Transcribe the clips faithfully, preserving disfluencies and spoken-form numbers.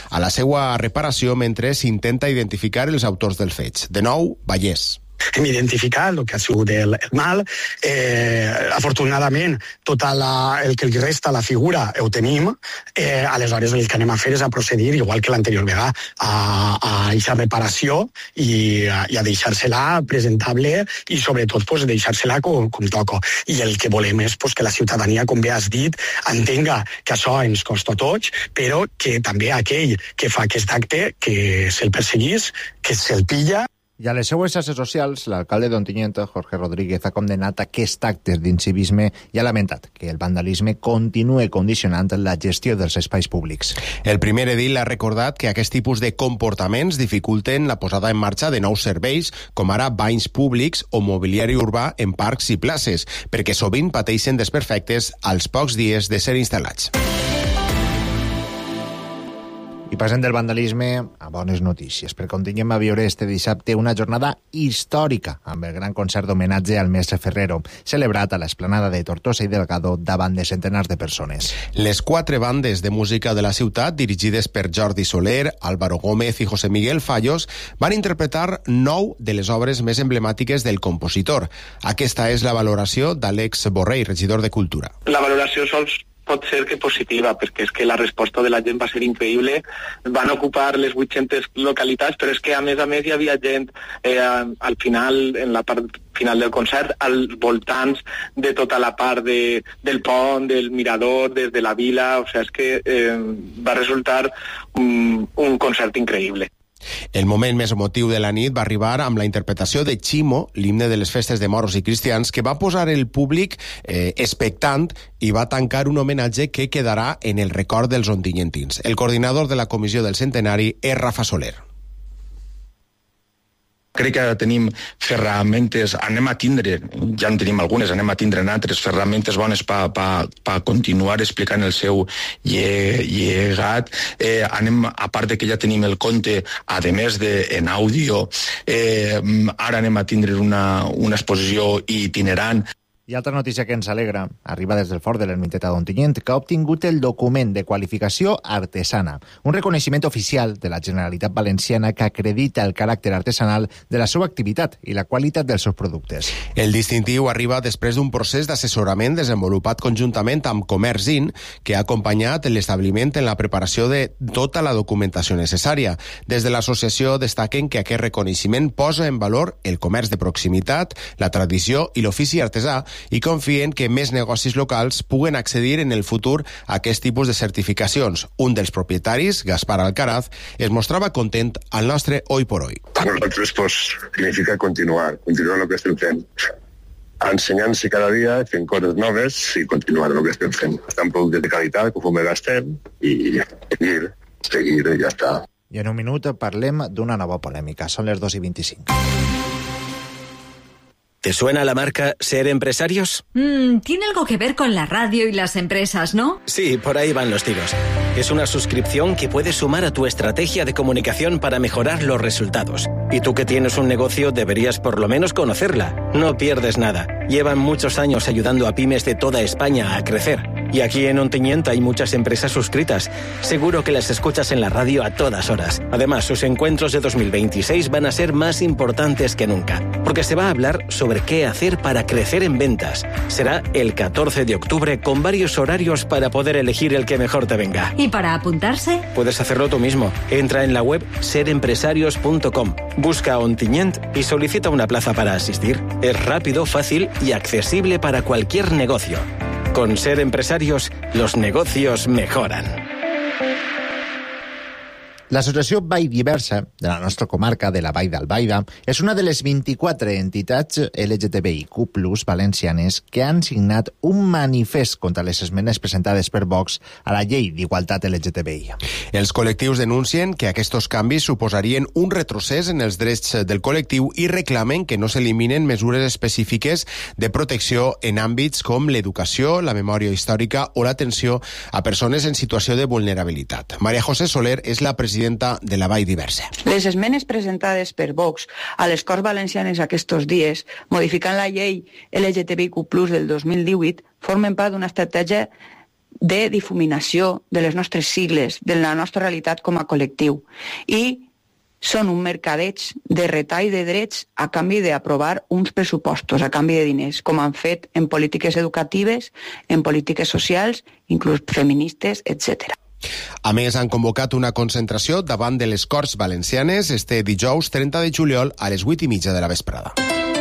a la seva reparació mentre s'intenta identificar els autors dels fets. De nou, Vallès. Hem identificat el que ha sigut el, el mal. Eh, afortunadament, tot la, el que li resta a la figura ho tenim. Eh, aleshores, el que anem a fer és a procedir, igual que l'anterior vegada, a, a aquesta reparació i a, i a deixar-se-la presentable i, sobretot, pues, deixar-se-la com, com toco. I el que volem és pues, que la ciutadania, com bé has dit, entenga que això ens costa a tots, però que també aquell que fa aquest acte, que se'l perseguís, que se'l pilla. I a les seues xarxes socials, l'alcalde d'Ontinyent, Jorge Rodríguez, ha condemnat aquest acte d'incivisme i ha lamentat que el vandalisme continue condicionant la gestió dels espais públics. El primer edil ha recordat que aquest tipus de comportaments dificulten la posada en marxa de nous serveis, com ara banys públics o mobiliari urbà en parcs i places, perquè sovint pateixen desperfectes als pocs dies de ser instal·lats. I passem del vandalisme a bones notícies, perquè continuem a viure este dissabte una jornada històrica amb el gran concert d'homenatge al mestre Ferrero, celebrat a l'esplanada de Tortosa i Delgado davant de centenars de persones. Les quatre bandes de música de la ciutat, dirigides per Jordi Soler, Álvaro Gómez i José Miguel Fallos, van interpretar nou de les obres més emblemàtiques del compositor. Aquesta és la valoració d'Àlex Borrell, regidor de Cultura. La valoració sols pot ser que positiva, perquè és que la resposta de la gent va ser increïble. Van ocupar les vuit-centes localitats, però és que a més a més hi havia gent eh, al final, en la part final del concert, als voltants de tota la part de, del pont, del mirador, des de la vila. O sigui, és que eh, va resultar un, un concert increïble. El moment més emotiu de la nit va arribar amb la interpretació de Chimo, l'himne de les festes de moros i cristians, que va posar el públic eh, expectant i va tancar un homenatge que quedarà en el record dels ontinyentins. El coordinador de la comissió del centenari és Rafa Soler. Crec que tenim ferramentes, anem a tindre, ja en tenim algunes, anem a tindre altres ferramentes bones per pa, pa continuar explicant el seu llegat. Eh, anem, a part de que ja tenim el conte, a més de en àudio, eh, ara anem a tindre una, una exposició itinerant. I altra notícia que ens alegra arriba des del Fort de l'Ermiteta d'Ontinyent, que ha obtingut el document de qualificació artesana, un reconeixement oficial de la Generalitat Valenciana que acredita el caràcter artesanal de la seva activitat i la qualitat dels seus productes. El distintiu arriba després d'un procés d'assessorament desenvolupat conjuntament amb Comerçin, que ha acompanyat l'establiment en la preparació de tota la documentació necessària. Des de l'associació destaquen que aquest reconeixement posa en valor el comerç de proximitat, la tradició i l'ofici artesà, i confien que més negocis locals puguen accedir en el futur a aquest tipus de certificacions. Un dels propietaris, Gaspar Alcaraz, es mostrava content al nostre Hoy por Hoy. Para nosotros pues, significa continuar, continuar lo que estem fent. Ensenyant-se cada dia, fent coses noves i continuar el que estem fent. Estan productes de qualitat, conforme gastem, i seguir, seguir, i ja està. I en un minut parlem d'una nova polèmica. Són les dos i vint-i-cinc. ¿Te suena la marca Ser Empresarios? Mm, tiene algo que ver con la radio y las empresas, ¿no? Sí, por ahí van los tiros. Es una suscripción que puedes sumar a tu estrategia de comunicación para mejorar los resultados. Y tú que tienes un negocio deberías por lo menos conocerla. No pierdes nada. Llevan muchos años ayudando a pymes de toda España a crecer. Y aquí en Ontinyent hay muchas empresas suscritas. Seguro que las escuchas en la radio a todas horas. Además, sus encuentros de dos mil veintiséis van a ser más importantes que nunca, porque se va a hablar sobre qué hacer para crecer en ventas. Será el catorce de octubre con varios horarios para poder elegir el que mejor te venga. ¿Y para apuntarse? Puedes hacerlo tú mismo. Entra en la web ser empresarios punto com, busca Ontinyent y solicita una plaza para asistir. Es rápido, fácil y accesible para cualquier negocio. Con Ser Empresarios, los negocios mejoran. L'Associació Vall Diversa, de la nostra comarca de la Vall d'Albaida, és una de les vint-i-quatre entitats L G T B I Q plus valencianes que han signat un manifest contra les esmenes presentades per Vox a la llei d'igualtat L G T B I. Els col·lectius denuncien que aquests canvis suposarien un retrocés en els drets del col·lectiu i reclamen que no s'eliminen mesures específiques de protecció en àmbits com l'educació, la memòria històrica o l'atenció a persones en situació de vulnerabilitat. Maria José Soler és la presidenta de la Vall Diversa. Les esmenes presentades per Vox a les Corts Valencianes aquests dies, modificant la llei L G T B I Q plus del dos mil divuit, formen part d'una estratègia de difuminació de les nostres sigles, de la nostra realitat com a col·lectiu. I són un mercadeig de retall de drets a canvi d'aprovar uns pressupostos, a canvi de diners, com han fet en polítiques educatives, en polítiques socials, inclús feministes, etcètera. A més, han convocat una concentració davant de les Corts Valencianes este dijous trenta de juliol a les vuit i mitja de la vesprada.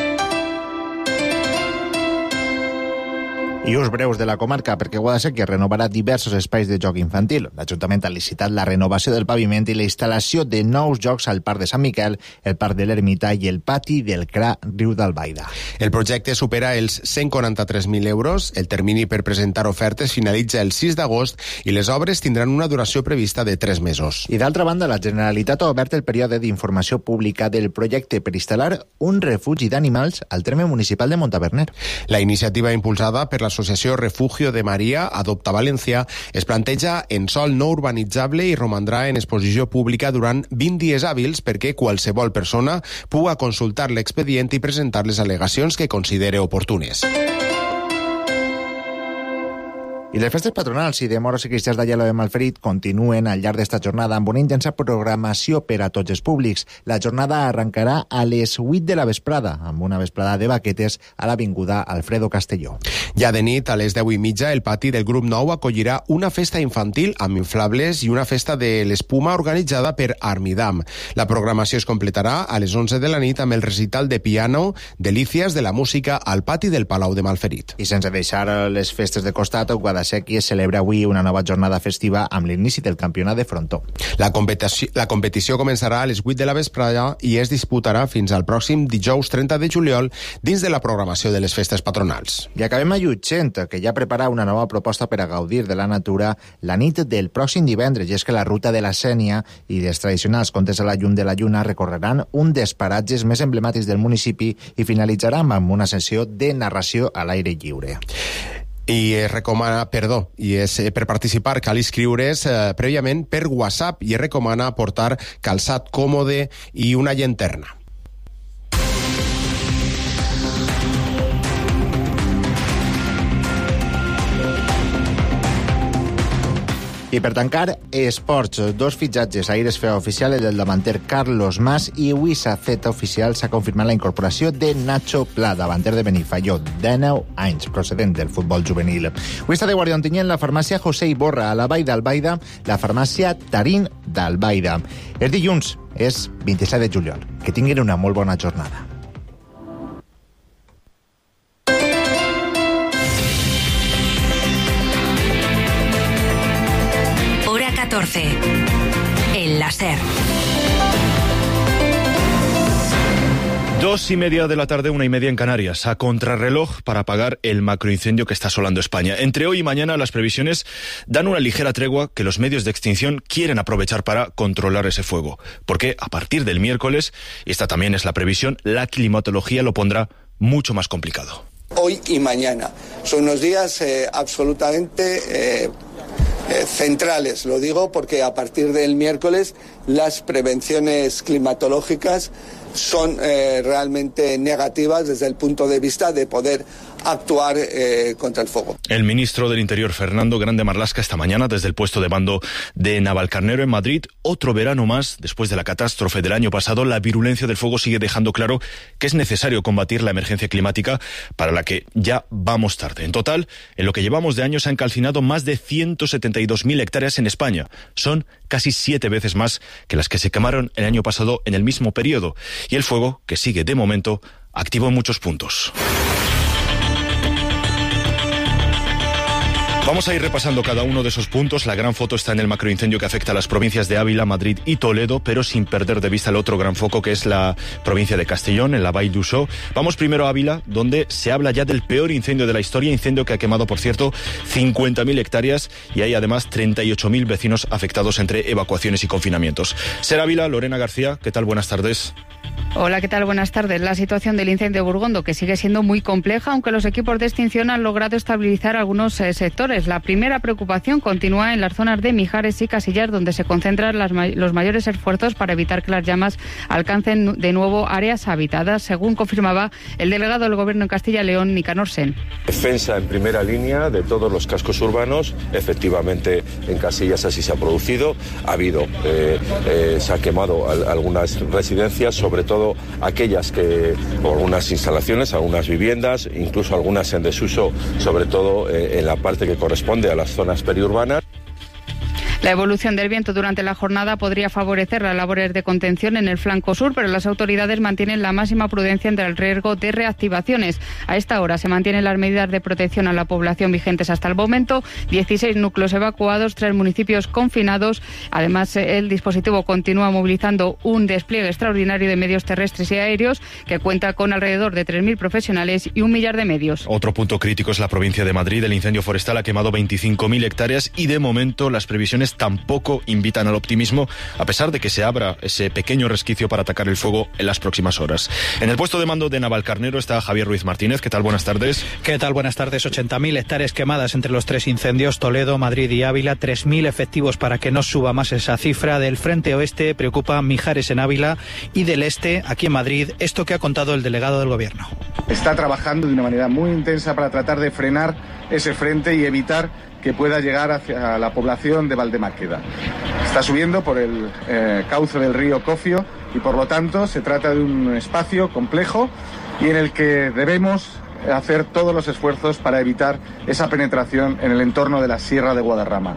I us breus de la comarca, perquè Guadasséquies renovarà diversos espais de joc infantil. L'Ajuntament ha licitat la renovació del paviment i la instal·lació de nous jocs al Parc de Sant Miquel, el Parc de l'Ermita i el pati del C R A Riu d'Albaida. El projecte supera els cent quaranta-tres mil euros, el termini per presentar ofertes finalitza el sis d'agost i les obres tindran una duració prevista de tres mesos. I d'altra banda, la Generalitat ha obert el període d'informació pública del projecte per instal·lar un refugi d'animals al terme municipal de Montaverner. La iniciativa impulsada per la L'associació Refugio de Maria, Adopta València, es planteja en sòl no urbanitzable i romandrà en exposició pública durant vint dies hàbils perquè qualsevol persona puga consultar l'expedient i presentar les al·legacions que considere oportunes. I les festes patronals i de moros i cristians d'Aielo de Malferit continuen al llarg d'esta jornada amb una intensa programació per a tots els públics. La jornada arrencarà a les vuit de la vesprada, amb una vesprada de baquetes a l'Avinguda Alfredo Castelló. Ja de nit, a les deu i mitja, el pati del Grup Nou acollirà una festa infantil amb inflables i una festa de l'espuma organitzada per Armidam. La programació es completarà a les onze de la nit amb el recital de piano Delícies de la música al pati del Palau de Malferit. I sense deixar les festes de costat, Guadasséquies celebra avui una nova jornada festiva amb l'inici del campionat de frontó. La competició, la competició començarà a les vuit de la vesprada i es disputarà fins al pròxim dijous trenta de juliol dins de la programació de les festes patronals. I acabem a Llutxent, que ja prepara una nova proposta per a gaudir de la natura la nit del pròxim divendres, i és que la ruta de la Sénia i dels tradicionals contes a la llum de la lluna recorreran un dels paratges més emblemàtics del municipi i finalitzaran amb una sessió de narració a l'aire lliure. I es recomana, perdó, i és, per participar cal inscriure's eh, prèviament per WhatsApp i es recomana portar calçat còmode i una llanterna. I per tancar, esports, dos fitxatges. Ahir es feia oficial el del davanter Carlos Mas i avui s'ha fet oficial, s'ha confirmat la incorporació de Nacho Pla, davanter de Benifaió, dinou anys, procedent del futbol juvenil. Avui està de guàrdia Ontinyent la farmàcia José Iborra, a la Vall d'Albaida, la farmàcia Tarín d'Albaida. És dilluns, és vint-i-set de juliol. Que tinguin una molt bona jornada. catorce. El láser. Dos y media de la tarde, una y media en Canarias, a contrarreloj para apagar el macroincendio que está asolando España. Entre hoy y mañana las previsiones dan una ligera tregua que los medios de extinción quieren aprovechar para controlar ese fuego. Porque a partir del miércoles, y esta también es la previsión, la climatología lo pondrá mucho más complicado. Hoy y mañana son unos días eh, absolutamente... Eh, Eh, centrales, lo digo porque a partir del miércoles las prevenciones climatológicas son eh, realmente negativas desde el punto de vista de poder actuar eh, contra el fuego. El ministro del Interior, Fernando Grande Marlaska, esta mañana desde el puesto de mando de Navalcarnero en Madrid. Otro verano más, después de la catástrofe del año pasado, la virulencia del fuego sigue dejando claro que es necesario combatir la emergencia climática para la que ya vamos tarde. En total, en lo que llevamos de año se han calcinado más de ciento setenta y dos mil hectáreas en España. Son casi siete veces más que las que se quemaron el año pasado en el mismo periodo. Y el fuego, que sigue de momento activo en muchos puntos. Vamos a ir repasando cada uno de esos puntos. La gran foto está en el macroincendio que afecta a las provincias de Ávila, Madrid y Toledo, pero sin perder de vista el otro gran foco, que es la provincia de Castellón, en la Vall d'Uixó. Vamos primero a Ávila, donde se habla ya del peor incendio de la historia, incendio que ha quemado, por cierto, cincuenta mil hectáreas, y hay además treinta y ocho mil vecinos afectados entre evacuaciones y confinamientos. Ser Ávila, Lorena García, ¿qué tal? Buenas tardes. Hola, ¿qué tal? Buenas tardes. La situación del incendio de Burgondo, que sigue siendo muy compleja, aunque los equipos de extinción han logrado estabilizar algunos eh, sectores. La primera preocupación continúa en las zonas de Mijares y Casillas, donde se concentran las, los mayores esfuerzos para evitar que las llamas alcancen de nuevo áreas habitadas, según confirmaba el delegado del Gobierno en Castilla y León, Nicanor Sen. Defensa en primera línea de todos los cascos urbanos. Efectivamente, en Casillas así se ha producido. Ha habido, eh, eh, se ha quemado a, a algunas residencias, sobre todo aquellas que, o algunas instalaciones, algunas viviendas, incluso algunas en desuso, sobre todo eh, en la parte que corresponde a las zonas periurbanas. La evolución del viento durante la jornada podría favorecer las labores de contención en el flanco sur, pero las autoridades mantienen la máxima prudencia ante el riesgo de reactivaciones. A esta hora se mantienen las medidas de protección a la población vigentes hasta el momento, dieciséis núcleos evacuados, tres municipios confinados. Además, el dispositivo continúa movilizando un despliegue extraordinario de medios terrestres y aéreos que cuenta con alrededor de tres mil profesionales y un millar de medios. Otro punto crítico es la provincia de Madrid. El incendio forestal ha quemado veinticinco mil hectáreas y de momento las previsiones tampoco invitan al optimismo, a pesar de que se abra ese pequeño resquicio para atacar el fuego en las próximas horas. En el puesto de mando de Navalcarnero está Javier Ruiz Martínez. ¿Qué tal? Buenas tardes. ¿Qué tal? Buenas tardes. ochenta mil hectáreas quemadas entre los tres incendios, Toledo, Madrid y Ávila. tres mil efectivos para que no suba más esa cifra. Del frente oeste preocupa Mijares en Ávila y del este, aquí en Madrid, esto que ha contado el delegado del Gobierno. Está trabajando de una manera muy intensa para tratar de frenar ese frente y evitar que pueda llegar hacia la población de Valdemáqueda. Está subiendo por el eh, cauce del río Cofio y por lo tanto se trata de un espacio complejo y en el que debemos hacer todos los esfuerzos para evitar esa penetración en el entorno de la Sierra de Guadarrama.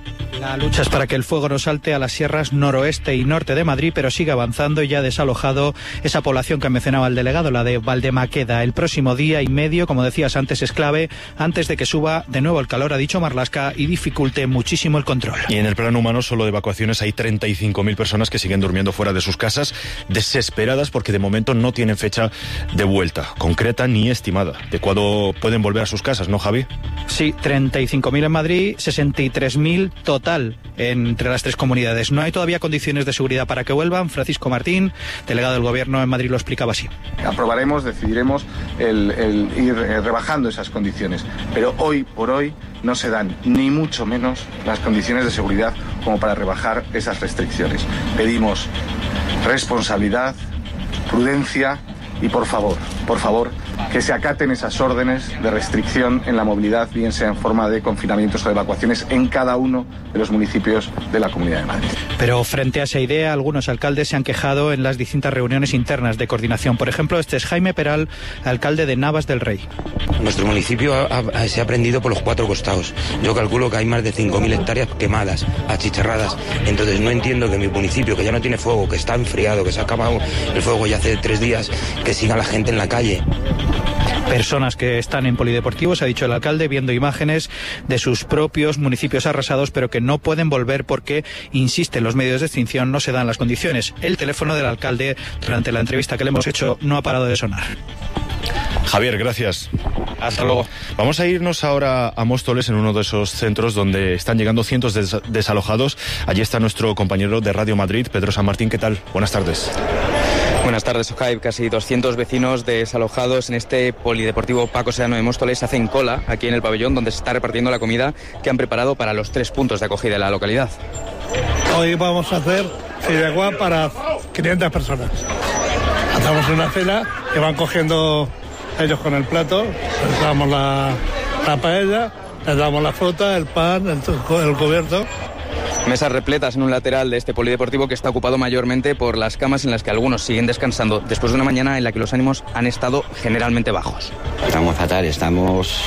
La lucha es para que el fuego no salte a las sierras noroeste y norte de Madrid, pero sigue avanzando y ya ha desalojado esa población que mencionaba el delegado, la de Valdemáqueda. El próximo día y medio, como decías antes, es clave antes de que suba de nuevo el calor, ha dicho Marlaska, y dificulte muchísimo el control. Y en el plano humano, solo de evacuaciones, hay treinta y cinco mil personas que siguen durmiendo fuera de sus casas, desesperadas porque de momento no tienen fecha de vuelta concreta ni estimada de cuándo pueden volver a sus casas, ¿no, Javi? Sí, treinta y cinco mil en Madrid, sesenta y tres mil total entre las tres comunidades. No hay todavía condiciones de seguridad para que vuelvan. Francisco Martín, delegado del Gobierno en Madrid, lo explicaba así. Aprobaremos, decidiremos el, el ir rebajando esas condiciones, pero hoy por hoy no se dan ni mucho menos las condiciones de seguridad como para rebajar esas restricciones. Pedimos responsabilidad, prudencia y por favor, por favor, que se acaten esas órdenes de restricción en la movilidad, bien sea en forma de confinamientos o de evacuaciones en cada uno de los municipios de la Comunidad de Madrid. Pero frente a esa idea, algunos alcaldes se han quejado en las distintas reuniones internas de coordinación. Por ejemplo, este es Jaime Peral, alcalde de Navas del Rey. Nuestro municipio ha, ha, se ha prendido por los cuatro costados. Yo calculo que hay más de cinco mil hectáreas quemadas, achicharradas. Entonces no entiendo que mi municipio, que ya no tiene fuego, que está enfriado, que se ha acabado el fuego ya hace tres días, que siga la gente en la calle. Personas que están en polideportivos, ha dicho el alcalde, viendo imágenes de sus propios municipios arrasados, pero que no pueden volver porque, insisten los medios de extinción, no se dan las condiciones. El teléfono del alcalde, durante la entrevista que le hemos hecho, no ha parado de sonar. Javier, gracias. Hasta luego. Vamos a irnos ahora a Móstoles, en uno de esos centros donde están llegando cientos de des- desalojados. Allí está nuestro compañero de Radio Madrid, Pedro San Martín. ¿Qué tal? Buenas tardes. Buenas tardes, Ojai. Casi doscientos vecinos desalojados en este polideportivo Paco Serrano de Móstoles hacen cola aquí en el pabellón donde se está repartiendo la comida que han preparado para los tres puntos de acogida de la localidad. Hoy vamos a hacer fideuá para quinientas personas. Hacemos una cena que van cogiendo ellos con el plato, les damos la, la paella, les damos la fruta, el pan, el, el cubierto. Mesas repletas en un lateral de este polideportivo que está ocupado mayormente por las camas en las que algunos siguen descansando después de una mañana en la que los ánimos han estado generalmente bajos. Estamos fatal, estamos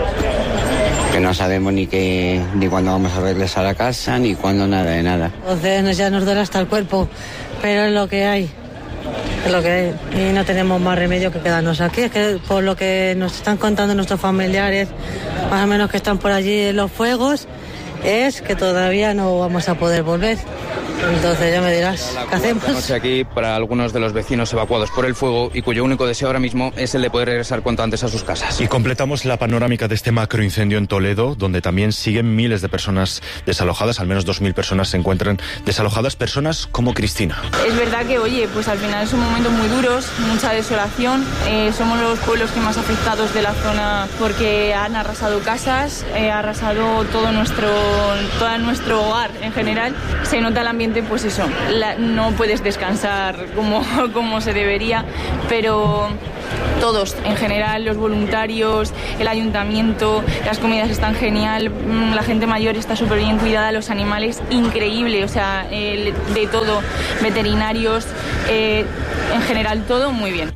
que no sabemos ni qué, ni cuándo vamos a verles a la casa, ni cuándo nada de nada. Entonces ya nos duele hasta el cuerpo, pero es lo que hay, es lo que hay. Y no tenemos más remedio que quedarnos aquí. Es que por lo que nos están contando nuestros familiares, más o menos que están por allí en los fuegos, es que todavía no vamos a poder volver. Entonces ya me dirás, ¿qué hacemos? Esta noche aquí para algunos de los vecinos evacuados por el fuego y cuyo único deseo ahora mismo es el de poder regresar cuanto antes a sus casas. Y completamos la panorámica de este macroincendio en Toledo, donde también siguen miles de personas desalojadas, al menos dos mil personas se encuentran desalojadas, personas como Cristina. Es verdad que, oye, pues al final son momentos muy duros, mucha desolación, eh, somos los pueblos que más afectados de la zona porque han arrasado casas, eh, ha arrasado todo nuestro, todo nuestro hogar en general, se nota el ambiente. Pues eso, la, no puedes descansar como, como se debería, pero todos, en general, los voluntarios, el ayuntamiento, las comidas están genial, la gente mayor está súper bien cuidada, los animales, increíble, o sea, el, de todo, veterinarios, eh, en general todo muy bien.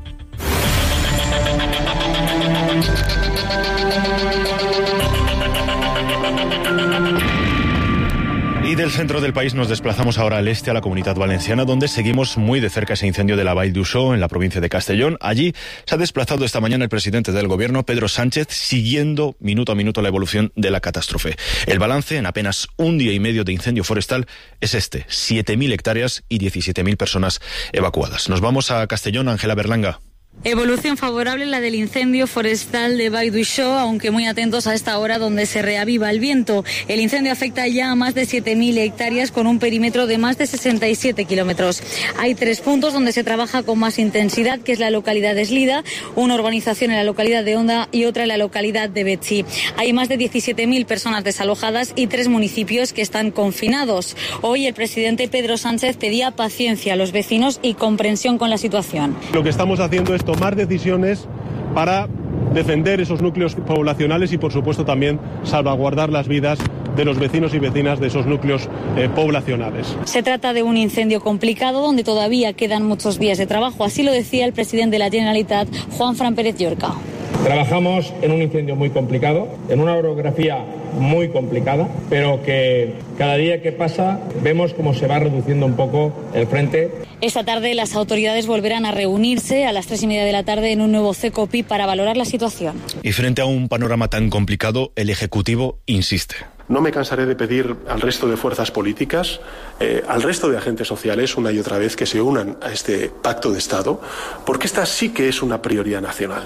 Y del centro del país nos desplazamos ahora al este, a la Comunidad Valenciana, donde seguimos muy de cerca ese incendio de la Vall d'Uixó, en la provincia de Castellón. Allí se ha desplazado esta mañana el presidente del gobierno, Pedro Sánchez, siguiendo minuto a minuto la evolución de la catástrofe. El balance en apenas un día y medio de incendio forestal es este: siete mil hectáreas y diecisiete mil personas evacuadas. Nos vamos a Castellón, Ángela Berlanga. Evolución favorable la del incendio forestal de Vall d'Uixó, aunque muy atentos a esta hora donde se reaviva el viento. El incendio afecta ya a más de siete mil hectáreas con un perímetro de más de sesenta y siete kilómetros. Hay tres puntos donde se trabaja con más intensidad, que es la localidad de Eslida, una urbanización en la localidad de Onda y otra en la localidad de Betxí. Hay más de diecisiete mil personas desalojadas y tres municipios que están confinados. Hoy el presidente Pedro Sánchez pedía paciencia a los vecinos y comprensión con la situación. Lo que estamos haciendo es tomar decisiones para defender esos núcleos poblacionales y, por supuesto, también salvaguardar las vidas de los vecinos y vecinas de esos núcleos eh, poblacionales. Se trata de un incendio complicado donde todavía quedan muchos días de trabajo. Así lo decía el presidente de la Generalitat, Juanfran Pérez Llorca. Trabajamos en un incendio muy complicado, en una orografía muy complicada, pero que cada día que pasa vemos cómo se va reduciendo un poco el frente. Esta tarde las autoridades volverán a reunirse a las tres y media de la tarde en un nuevo CECOPI para valorar la situación. Y frente a un panorama tan complicado, el Ejecutivo insiste. No me cansaré de pedir al resto de fuerzas políticas, eh, al resto de agentes sociales, una y otra vez, que se unan a este pacto de Estado, porque esta sí que es una prioridad nacional.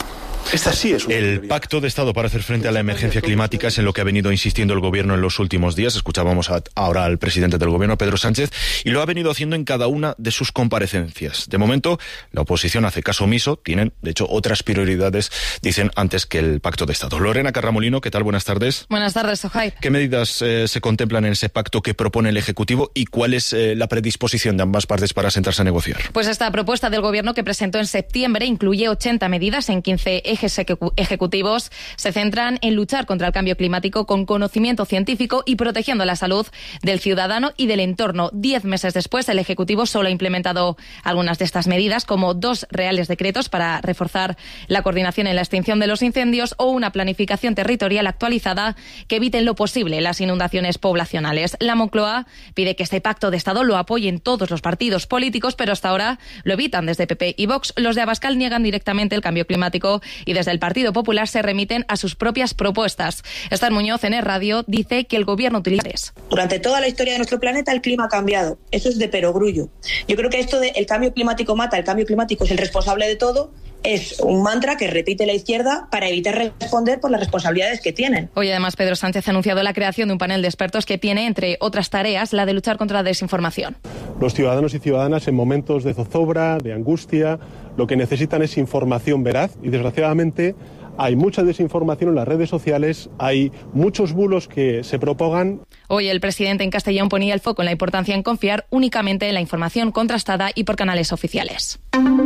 Esta sí es una El prioridad. Pacto de Estado para hacer frente a la emergencia climática es en lo que ha venido insistiendo el Gobierno en los últimos días. Escuchábamos a, ahora al presidente del Gobierno, Pedro Sánchez, y lo ha venido haciendo en cada una de sus comparecencias. De momento, la oposición hace caso omiso. Tienen, de hecho, otras prioridades, dicen, antes que el Pacto de Estado. Lorena Carramolino, ¿qué tal? Buenas tardes. Buenas tardes, Ojai. ¿Qué medidas eh, se contemplan en ese pacto que propone el Ejecutivo y cuál es eh, la predisposición de ambas partes para sentarse a negociar? Pues esta propuesta del Gobierno que presentó en septiembre incluye ochenta medidas en quince ejes ejecutivos. Se centran en luchar contra el cambio climático con conocimiento científico y protegiendo la salud del ciudadano y del entorno. Diez meses después, el Ejecutivo solo ha implementado algunas de estas medidas, como dos reales decretos para reforzar la coordinación en la extinción de los incendios o una planificación territorial actualizada que evite en lo posible las inundaciones poblacionales. La Moncloa pide que este pacto de Estado lo apoyen todos los partidos políticos, pero hasta ahora lo evitan desde P P y Vox. Los de Abascal niegan directamente el cambio climático y desde el Partido Popular se remiten a sus propias propuestas. Esther Muñoz en Es Radio dice que el gobierno utiliza... Durante toda la historia de nuestro planeta el clima ha cambiado. Eso es de perogrullo. Yo creo que esto de el cambio climático mata, el cambio climático es el responsable de todo, es un mantra que repite la izquierda para evitar responder por las responsabilidades que tienen. Hoy además Pedro Sánchez ha anunciado la creación de un panel de expertos que tiene, entre otras tareas, la de luchar contra la desinformación. Los ciudadanos y ciudadanas en momentos de zozobra, de angustia, lo que necesitan es información veraz y desgraciadamente hay mucha desinformación en las redes sociales, hay muchos bulos que se propagan. Hoy el presidente en Castellón ponía el foco en la importancia en confiar únicamente en la información contrastada y por canales oficiales.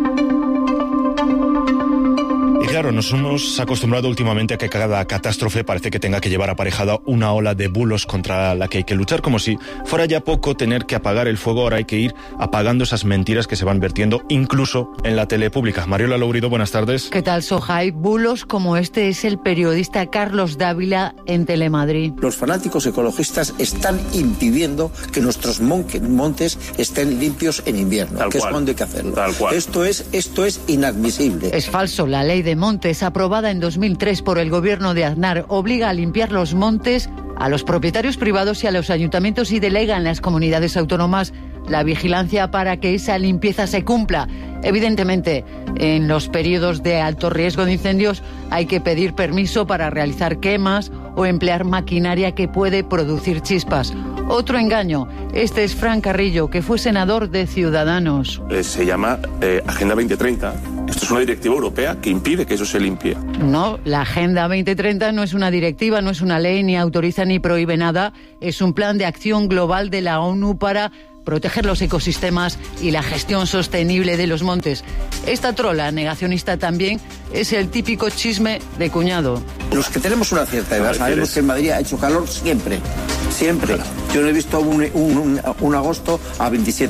Y claro, nos hemos acostumbrado últimamente a que cada catástrofe parece que tenga que llevar aparejada una ola de bulos contra la que hay que luchar, como si fuera ya poco tener que apagar el fuego. Ahora hay que ir apagando esas mentiras que se van vertiendo incluso en la tele pública. Mariola Lourido, buenas tardes. ¿Qué tal, Sohai? Bulos como este es el periodista Carlos Dávila en Telemadrid. Los fanáticos ecologistas están impidiendo que nuestros montes estén limpios en invierno, Tal que cual. es cuando hay que hacerlo. Tal cual. Esto es, esto es inadmisible. Es falso. La ley de montes, aprobada en dos mil tres por el gobierno de Aznar, obliga a limpiar los montes a los propietarios privados y a los ayuntamientos y delega en las comunidades autónomas la vigilancia para que esa limpieza se cumpla. Evidentemente, en los periodos de alto riesgo de incendios hay que pedir permiso para realizar quemas o emplear maquinaria que puede producir chispas. Otro engaño. Este es Fran Carrillo, que fue senador de Ciudadanos. Eh, se llama eh, Agenda veinte treinta. Esto es una directiva europea que impide que eso se limpie. No, la Agenda veinte treinta no es una directiva, no es una ley, ni autoriza ni prohíbe nada. Es un plan de acción global de la ONU para proteger los ecosistemas y la gestión sostenible de los montes. Esta trola negacionista también es el típico chisme de cuñado. Los que tenemos una cierta edad sabemos que en Madrid ha hecho calor siempre, siempre. Yo no he visto un, un, un, un agosto a veintisiete